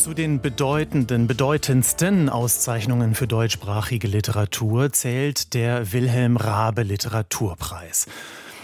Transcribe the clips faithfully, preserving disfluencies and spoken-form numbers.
Zu den bedeutenden, bedeutendsten Auszeichnungen für deutschsprachige Literatur zählt der Wilhelm-Raabe-Literaturpreis.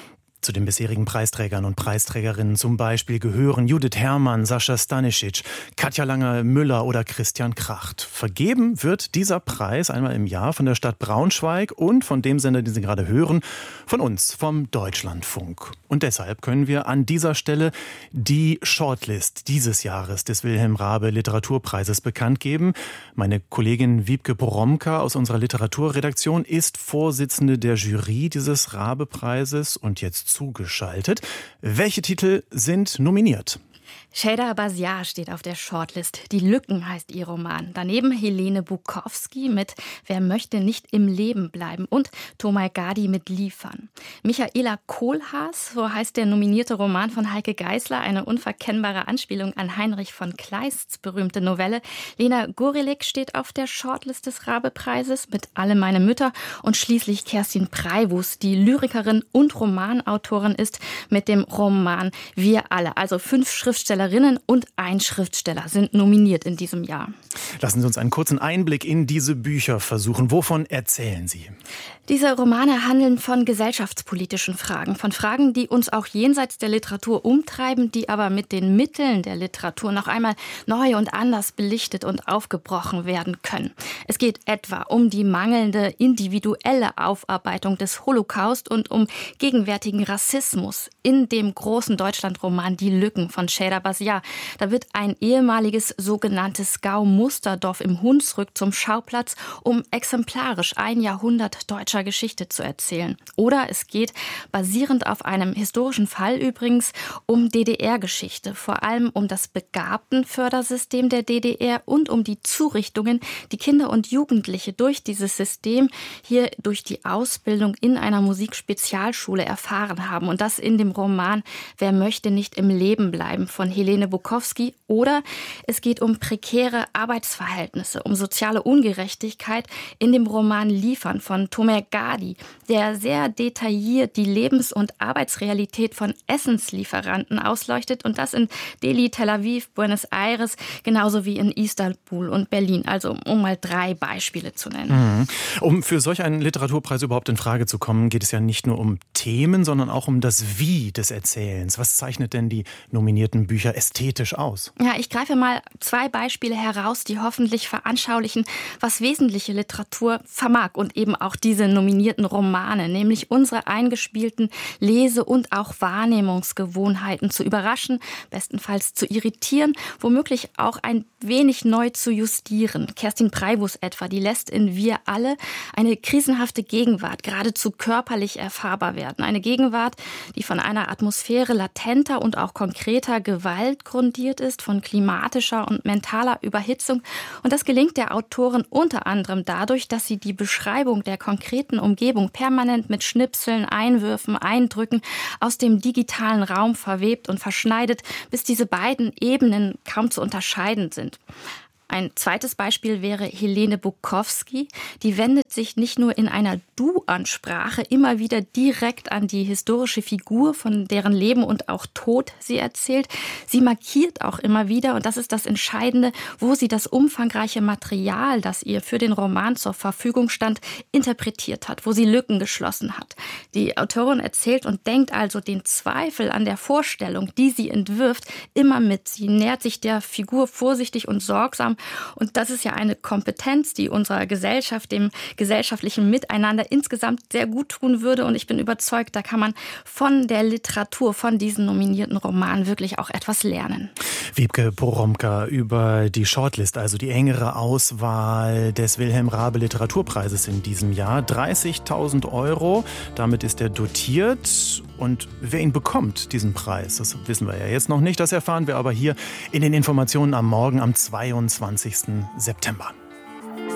Zu den bisherigen Preisträgern und Preisträgerinnen zum Beispiel gehören Judith Herrmann, Sascha Stanisic, Katja Langer-Müller oder Christian Kracht. Vergeben wird dieser Preis einmal im Jahr von der Stadt Braunschweig und von dem Sender, den Sie gerade hören, von uns, vom Deutschlandfunk. Und deshalb können wir an dieser Stelle die Shortlist dieses Jahres des Wilhelm-Raabe-Literaturpreises bekannt geben. Meine Kollegin Wiebke Poromka aus unserer Literaturredaktion ist Vorsitzende der Jury dieses Raabe-Preises und jetzt zugeschaltet. Welche Titel sind nominiert? Sheyda Basiar steht auf der Shortlist. Die Lücken heißt ihr Roman. Daneben Helene Bukowski mit Wer möchte nicht im Leben bleiben und Tomaj Gadi mit Liefern. Michaela Kohlhaas, so heißt der nominierte Roman von Heike Geisler, eine unverkennbare Anspielung an Heinrich von Kleists berühmte Novelle. Lena Gorilik steht auf der Shortlist des Raabe-Preises mit Alle meine Mütter und schließlich Kerstin Preivus, die Lyrikerin und Romanautorin ist, mit dem Roman Wir alle. Also fünf Schriftstellerinnen und ein Schriftsteller sind nominiert in diesem Jahr. Lassen Sie uns einen kurzen Einblick in diese Bücher versuchen. Wovon erzählen sie? Diese Romane handeln von gesellschaftspolitischen Fragen, von Fragen, die uns auch jenseits der Literatur umtreiben, die aber mit den Mitteln der Literatur noch einmal neu und anders belichtet und aufgebrochen werden können. Es geht etwa um die mangelnde individuelle Aufarbeitung des Holocaust und um gegenwärtigen Rassismus in dem großen Deutschlandroman Die Lücken von Sheyda Basiar. Da wird ein ehemaliges sogenanntes Gau-Musterdorf im Hunsrück zum Schauplatz, um exemplarisch ein Jahrhundert deutscher Geschichte zu erzählen. Oder es geht, basierend auf einem historischen Fall übrigens, um D D R-Geschichte, vor allem um das Begabtenfördersystem der D D R und um die Zurichtungen, die Kinder und Jugendliche durch dieses System hier durch die Ausbildung in einer Musikspezialschule erfahren haben. Und das in dem Roman Wer möchte nicht im Leben bleiben von Helene Bukowski. Oder es geht um prekäre Arbeitsverhältnisse, um soziale Ungerechtigkeit in dem Roman Liefern von Tomaj Gadi, der sehr detailliert die Lebens- und Arbeitsrealität von Essenslieferanten ausleuchtet und das in Delhi, Tel Aviv, Buenos Aires, genauso wie in Istanbul und Berlin. Also um mal drei Beispiele zu nennen. Mhm. Um für solch einen Literaturpreis überhaupt in Frage zu kommen, geht es ja nicht nur um Themen, sondern auch um das Wie des Erzählens. Was zeichnet denn die nominierten Bücher ästhetisch aus? Ja, ich greife mal zwei Beispiele heraus, die hoffentlich veranschaulichen, was wesentliche Literatur vermag und eben auch diese nominierten Romane, nämlich unsere eingespielten Lese- und auch Wahrnehmungsgewohnheiten zu überraschen, bestenfalls zu irritieren, womöglich auch ein wenig neu zu justieren. Kerstin Preivus etwa, die lässt in Wir alle eine krisenhafte Gegenwart geradezu körperlich erfahrbar werden. Eine Gegenwart, die von einer Atmosphäre latenter und auch konkreter Gewalt grundiert ist, von klimatischer und mentaler Überhitzung. Und das gelingt der Autorin unter anderem dadurch, dass sie die Beschreibung der konkreten Umgebung permanent mit Schnipseln, Einwürfen, Eindrücken aus dem digitalen Raum verwebt und verschneidet, bis diese beiden Ebenen kaum zu unterscheiden sind. Ein zweites Beispiel wäre Helene Bukowski. Die wendet sich nicht nur in einer Du-Ansprache immer wieder direkt an die historische Figur, von deren Leben und auch Tod sie erzählt. Sie markiert auch immer wieder, und das ist das Entscheidende, wo sie das umfangreiche Material, das ihr für den Roman zur Verfügung stand, interpretiert hat, wo sie Lücken geschlossen hat. Die Autorin erzählt und denkt also den Zweifel an der Vorstellung, die sie entwirft, immer mit. Sie nähert sich der Figur vorsichtig und sorgsam. Und das ist ja eine Kompetenz, die unserer Gesellschaft, dem gesellschaftlichen Miteinander insgesamt sehr gut tun würde. Und ich bin überzeugt, da kann man von der Literatur, von diesen nominierten Romanen wirklich auch etwas lernen. Wiebke Poromka über die Shortlist, also die engere Auswahl des Wilhelm-Raabe-Literaturpreises in diesem Jahr. dreißigtausend Euro, damit ist er dotiert. Und wer ihn bekommt, diesen Preis, das wissen wir ja jetzt noch nicht. Das erfahren wir aber hier in den Informationen am Morgen am zweiundzwanzigsten September.